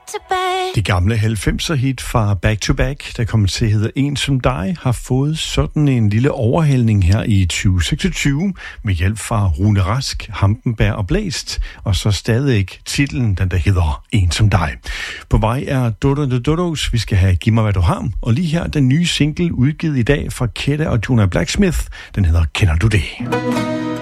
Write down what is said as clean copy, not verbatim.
De gamle 90'er hit fra Back to Back, der kommer til at hedde En som dig, har fået sådan en lille overhældning her i 2026 med hjælp fra Rune Rask, Hampenberg og Blæst, og så stadig titlen, den der hedder En som dig. På vej er Dodos, vi skal have Giv mig hvad du har, og lige her den nye single udgivet i dag fra Kette og Jonah Blacksmith, den hedder Kender du det?